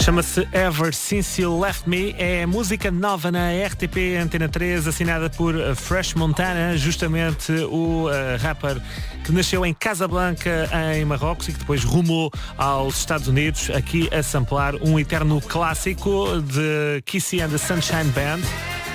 Chama-se Ever Since You Left Me, é música nova na RTP Antena 3, assinada por Fresh Montana, justamente o rapper que nasceu em Casablanca, em Marrocos, e que depois rumou aos Estados Unidos, aqui a samplar um eterno clássico de Kissy and the Sunshine Band.